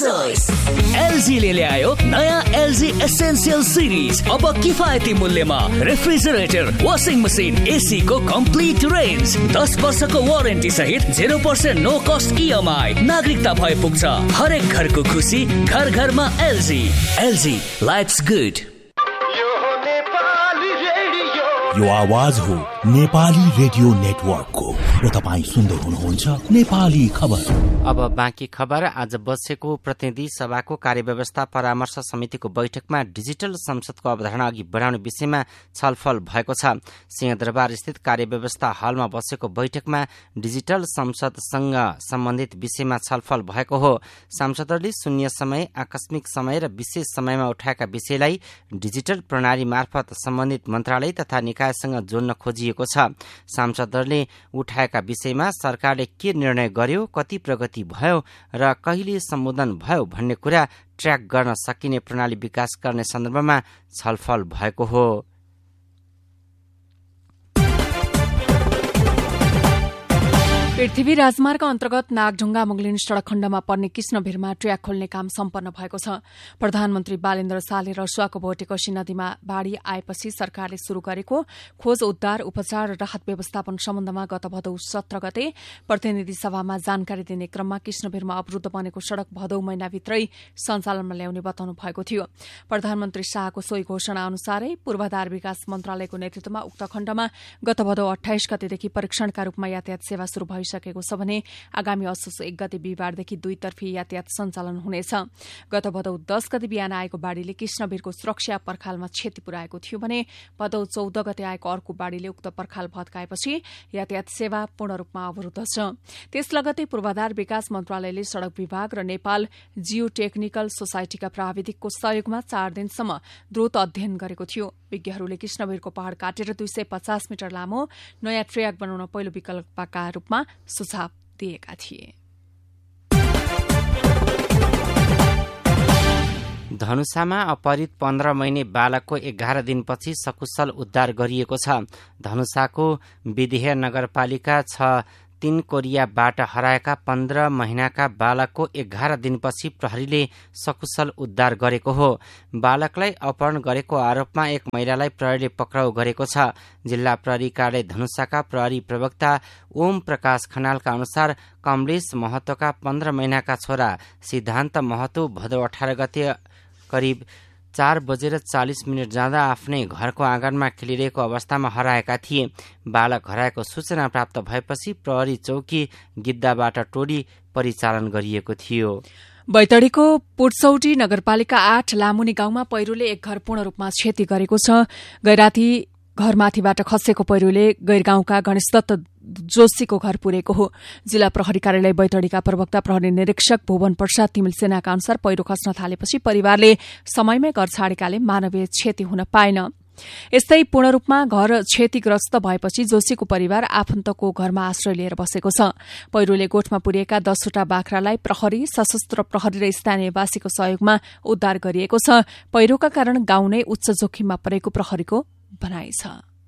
Choice एलजीले ल्यायो नयाँ LG essential series. अब किफायती मूल्यमा रेफ्रिजरेटर, वाशिङ मसिन, एसी को कम्प्लिट रेन्ज, 10 वर्षको वारेन्टी सहित 0% नो कस्ट इएमआई। नागरिकता भए पुग्छ। हरेक घरको खुसी, घर घरमा एलजी। LG lives good. यो आवाज हो नेपाली रेडियो नेटवर्कको र तपाईँ सुन्दै हुनुहुन्छ नेपाली खबर। अब बाँकी खबर। आज बसेको प्रतिनिधि सभाको कार्यव्यवस्था परामर्श समितिको बैठकमा डिजिटल संसदको अवधारणा अघि बढाउने विषयमा छलफल भएको छ। सिंहदरबार स्थित कार्यव्यवस्था हलमा बसेको बैठकमा डिजिटल संसदसँग सम्बन्धित विषयमा छलफल भएको हो। सांसदहरूले शून्य समय, आकस्मिक समय र विशेष समयमा उठाएका विषयलाई डिजिटल प्रणाली मार्फत सम्बन्धित मन्त्रालय तथा निकायसँग जोड्न खोजिएको छ। सांसदहरूले उठाएका विषयमा सरकारले के निर्णय गर्यो, कति प्रगति भयो र कहिले सम्बोधन भयो भन्ने कुरा ट्र्याक गर्न सकिने प्रणाली विकास गर्ने सन्दर्भमा छलफल भएको हो। पृथ्वी राजमार्ग अन्तर्गत नागढुङ्गा मुगलिन सड़क खण्डमा पर्ने कृष्णभिरमा ट्र्याक खोल्ने काम सम्पन्न भएको छ। प्रधानमन्त्री बालेन्द्र शाहले रसुवाको भोटेकोशी नदीमा बाढ़ी आएपछि सरकारले शुरू गरेको खोज, उद्धार, उपचार र राहत व्यवस्थापन सम्बन्धमा गत भदौ 17 गते प्रतिनिधि सभामा जानकारी दिने क्रममा कृष्णभिरमा अवरूद्ध बनेको सड़क भदौ महिनाभित्रै सञ्चालनमा ल्याउने बताउनु भएको थियो। प्रधानमन्त्री शाहको सोही घोषणा अनुसारै पूर्वाधार विकास मन्त्रालयको नेतृत्वमा उक्त खण्डमा गत भदौ 28 गतेदेखि परीक्षणका रूपमा यातायात सेवा शुरू भइसकेको छ भने आगामी असोज 1 गते बिहिबारदेखि दुईतर्फी यातायात सञ्चालन हुनेछ। गत भदौ 10 गते बिहान आएको बाढ़ीले कृष्णभिरको सुरक्षा पर्खालमा क्षति पुर्याएको थियो भने भदौ 14 गते आएको अर्को बाढ़ीले उक्त पर्खाल भत्काएपछि यातायात सेवा पूर्ण रूपमा अवरूद्ध छ। त्यस लगतै पूर्वाधार विकास मन्त्रालयले सड़क विभाग र नेपाल जियो टेक्निकल सोसाइटीका प्राविधिकको सहयोगमा 4 दिनसम्म द्रुत अध्ययन गरेको थियो। विज्ञहरूले कृष्णभिरको पहाड़ काटेर 250 मिटर लामो नयाँ ट्र्याक बनाउन पहिलो विकल्पका रूपमा सुझाव दिएका थिए। धनुषामा अपहरित 15 महिने बालकको 11 दिनपछि सकुशल उद्धार गरिएको छ। धनुषाको विदेह नगरपालिका 3 कोरियाबाट हराएका 15 महिनाका बालकको 11 दिनपछि प्रहरीले सकुशल उद्धार गरेको हो। बालकलाई अपहरण गरेको आरोपमा एक महिलालाई प्रहरीले पक्राउ गरेको छ। जिल्ला प्रहरी कार्यालय धनुषाका प्रहरी प्रवक्ता ओम प्रकाश खनालका अनुसार कमलेश महतोका 15 महिनाका छोरा सिद्धान्त महतो भदौ 18 गते करिब 4:40 जाँदा आफ्नै घरको आँगनमा खेलिरहेको अवस्थामा हराएका थिए। बालक हराएको सूचना प्राप्त भएपछि प्रहरी चौकी गिद्दाबाट टोली परिचालन गरिएको थियो। बैतडीको पुटसौटी नगरपालिका 8 लामुनी गाउँमा पहिरोले एक घर पूर्ण रूपमा क्षति गरेको छ। गैराती घरमाथिबाट खसेको पहिरोले गैरगाउँका गणेश दत्त जोशीको घर पुरेको हो। जिल्ला प्रहरी कार्यालय बैतडीका प्रवक्ता प्रहरी निरीक्षक भुवन प्रसाद तिमिल सेनाका अनुसार पहिरो खस्न थालेपछि परिवारले समयमै घर छाडेकाले मानवीय क्षति हुन पाएन। यस्तै पूर्ण रूपमा घर क्षतिग्रस्त भएपछि जोशीको परिवार आफन्तको घरमा आश्रय लिएर बसेको छ। पहिरोले गोठमा पुरिएका 10 वटा बाख्रालाई प्रहरी, सशस्त्र प्रहरी र स्थानीयवासीको सहयोगमा उद्धार गरिएको छ। पहिरोका कारण गाउँ नै उच्च जोखिममा परेको प्रहरीको भनाइ छ।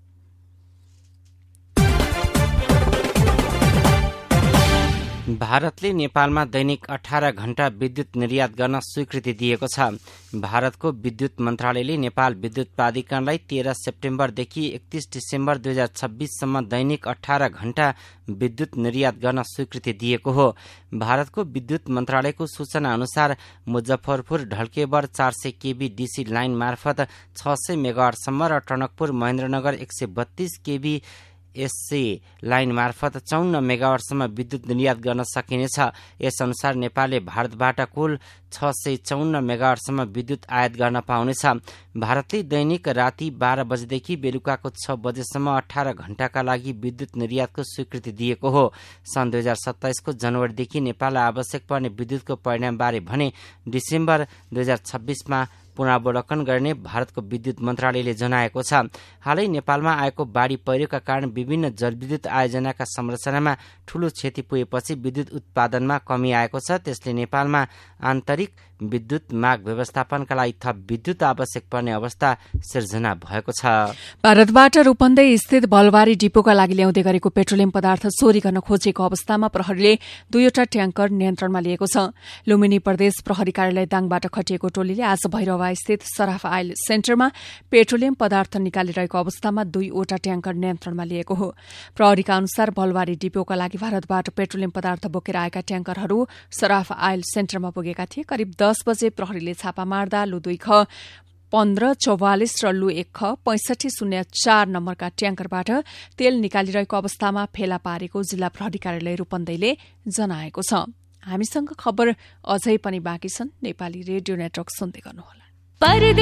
भारतले नेपालमा दैनिक 18 घण्टा विद्युत निर्यात गर्न स्वीकृति दिएको छ। भारतको विद्युत मन्त्रालयले नेपाल विद्युत प्राधिकरणलाई 13 सेप्टेम्बरदेखि 31 डिसेम्बर 2026 सम्म दैनिक 18 घण्टा विद्युत निर्यात गर्न स्वीकृति दिएको हो। भारतको विद्युत मन्त्रालयको सूचना अनुसार Muzaffarpur Dhalkebar 400 KB DC line मार्फत 600 मेगावाटसम्म र Tanakpur Mahendranagar 132 KB SC line मार्फत 54 मेगावाटसम्म विद्युत निर्यात गर्न सकिनेछ। यस अनुसार नेपालले भारतबाट कुल 654 मेगावाटसम्म विद्युत आयात गर्न पाउनेछ। भारतले दैनिक राति 12 बजेदेखि बेलुकाको 6 बजेसम्म 18 घण्टाका लागि विद्युत निर्यातको स्वीकृति दिएको हो। सन् 2027 को जनवरीदेखि नेपाललाई आवश्यक पर्ने विद्युतको परिणामबारे भने डिसेम्बर 2026 मा पुनरावलोकन गर्ने भारतको विद्युत मन्त्रालयले जनाएको छ। हालै नेपालमा आएको बाढी पहिरोका कारण विभिन्न जलविद्युत आयोजनाका संरचनामा ठूलो क्षति पुगेपछि विद्युत उत्पादनमा कमी आएको छ। त्यसले नेपालमा आन्तरिक विद्युत माग व्यवस्थापनका लागि थप विद्युत आवश्यक पर्ने अवस्था सिर्जना भएको छ। भारतबाट रूपन्देही स्थित भलबारी डिपोका लागि ल्याउँदै गरेको पेट्रोलियम पदार्थ चोरी गर्न खोजेको अवस्थामा प्रहरीले 2वटा ट्याङ्कर नियन्त्रणमा लिएको छ। लुम्बिनी प्रदेश प्रहरी कार्यालय दाङबाट खटिएको टोलीले आज भैरवा स्थित सराफ आयल सेन्टरमा पेट्रोलियम पदार्थ निकालिरहेको अवस्थामा 2वटा ट्याङ्कर नियन्त्रणमा लिएको हो। प्रहरीका अनुसार भलबारी डिपोका लागि भारतबाट पेट्रोलियम पदार्थ बोकेर आएका ट्याङ्करहरू सराफ आयल सेन्टरमा पुगेका थिए। करिब 10 बजे प्रहरीले छापा मार्दा लु 2 ख 1544 र लु 1 ख 6504 नम्बरका ट्याङ्करबाट तेल निकालिरहेको अवस्थामा फेला पारेको जिल्ला प्रहरी कार्यालय रूपन्देहीले जनाएको छ। हामीसँग खबर अझै पनि बाँकी छन्। नेपाली रेडियो नेटवर्क सुन्दै गर्नुहोला।